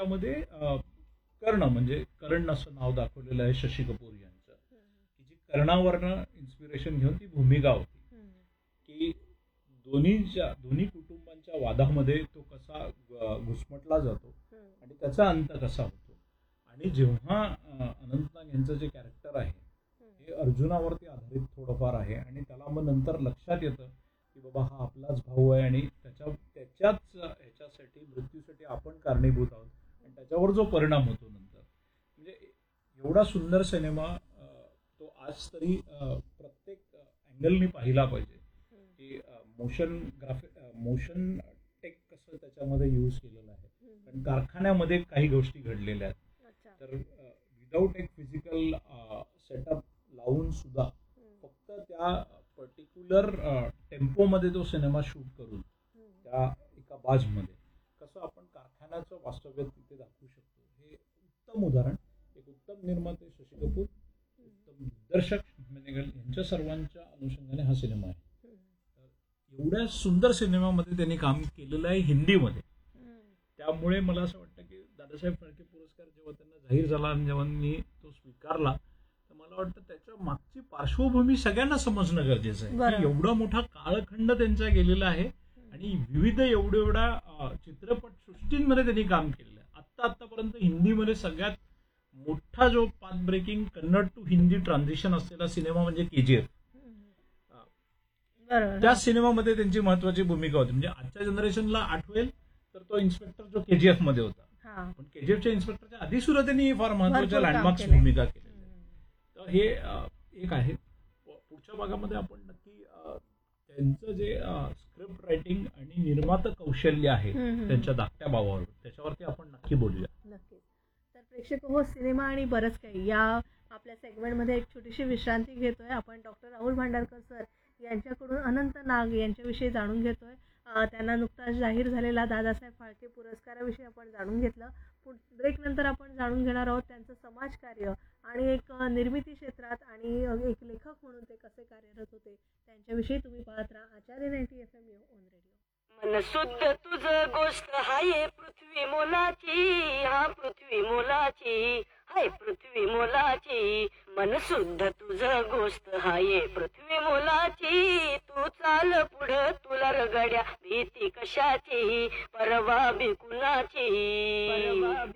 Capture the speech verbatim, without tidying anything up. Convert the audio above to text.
त्याच्यामध्ये अ, कर्ण म्हणजे करण असं नाव दाखवलेलं आहे शशी कपूर यांचं, की जी कर्णावरनं इन्स्पिरेशन घेऊन ती भूमिका होती की दोन्हीच्या दोन्ही कुटुंबांच्या वादामध्ये तो कसा अ, घुसमटला जातो आणि त्याचा अंत कसा होतो. आणि जेव्हा अ, अनंत नाग यांचं जे कॅरेक्टर आहे हे अर्जुनावरती आधारित थोडंफार आहे आणि त्याला मग नंतर लक्षात येतं की बाबा हा आपलाच भाऊ आहे आणि त्याच्या त्याच्याच ह्याच्यासाठी मृत्यूसाठी आपण कारणीभूत आहोत आणि त्याच्यावर जो परिणाम होतो नंतर, म्हणजे एवढा सुंदर सिनेमा अ, तो आज तरी अ, प्रत्येक अँगलनी पाहिला पाहिजे की मोशन ग्राफिक मोशन टेक कसं त्याच्यामध्ये यूज केलेलं आहे. कारण कारखान्यामध्ये काही गोष्टी घडलेल्या आहेत, तर विदाऊट एक फिजिकल सेटअप लावून सुद्धा फक्त त्या पर्टिक्युलर टेम्पोमध्ये तो सिनेमा शूट करून त्या एका बाजमध्ये कसं आपण कारखान्याचं वास्तव्य तिथे दाखवू शकतो, हे उत्तम उदाहरण. एक उत्तम निर्माते शशी कपूर, उत्तम दिग्दर्शक मेनेगल यांच्या सर्वांच्या अनुषंगाने हा सिनेमा आहे. एवढ्या सुंदर सिनेमामध्ये त्यांनी काम केलेलं आहे हिंदीमध्ये. त्यामुळे मला असं वाटतं की दादासाहेब फाळके पुरस्कार जेव्हा त्यांना जाहीर झाला आणि जेव्हा मी तो स्वीकारला तर मला वाटतं त्याच्या मागची पार्श्वभूमी सगळ्यांना समजणं गरजेचं आहे की एवढा मोठा काळखंड त्यांचा गेलेला आहे आणि विविध एवढ्या एवढ्या चित्रपट सृष्टींमध्ये त्यांनी काम केलेलं आहे. आत्ता आत्तापर्यंत हिंदीमध्ये सगळ्यात मोठा जो path breaking Kannada to Hindi transition असलेला सिनेमा म्हणजे केजीएफ. त्या सिनेमामध्ये त्यांची महत्वाची भूमिका होती. म्हणजे आजच्या जनरेशनला आठवेल तर तो इन्स्पेक्टर जो केजीएफ मध्ये होता, पण केजीएफच्या इन्स्पेक्टरच्या आधी सुद्धा त्यांनी फार महत्वाच्या लँडमार्क्स भूमिका केलेल्या. तर हे एक आहे. पुढच्या भागामध्ये आपण नक्की त्यांचं जे स्क्रिप्ट रायटिंग आणि निर्माता कौशल्य आहे त्यांच्या धाकट्या भावावर, त्याच्यावरती आपण नक्की बोलूया. नक्कीच. तर प्रेक्षक हो, सिनेमा आणि बरंच काही या आपल्या सेगमेंटमध्ये एक छोटीशी विश्रांती घेतोय. आपण डॉक्टर राहुल भांडारकर सर यांच्याकडून अनंत नाग यांच्याविषयी जाणून घेतोय. त्यांना नुकताच जाहीर झालेला दादासाहेब फाळके पुरस्काराविषयी आपण जाणून घेतलं. ब्रेक नंतर आपण जाणून घेणार आहोत त्यांचं समाजकार्य आणि एक निर्मिती क्षेत्रात आणि एक लेखक म्हणून ते कसे कार्यरत होते त्यांच्याविषयी. तुम्ही पाहत राहा आचार्य ninety F M on radio. मन शुद्ध तुझ गोष्ट हाय पृथ्वी मोलाची, हा पृथ्वी मोलाची, हाय पृथ्वी मोलाची. मन शुद्ध तुझ गोष्ट हाय पृथ्वी मोलाची. तू चाल पुढं तुला रगड्या भीती कशाची, परवा बिकुनाची, परवा